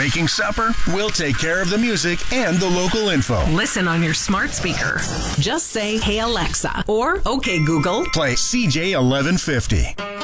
making supper, we'll take care of the music and the local info. Listen on your smart speaker. Just say, "Hey Alexa," or "Okay Google." Play CJ 1150.